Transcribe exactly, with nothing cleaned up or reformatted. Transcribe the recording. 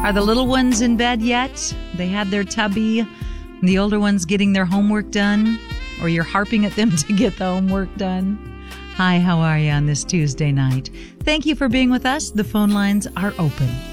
Are the little ones in bed yet? They had their tubby. The older ones getting their homework done? Or you're harping at them to get the homework done? Hi, how are you on this Tuesday night? Thank you for being with us. The phone lines are open.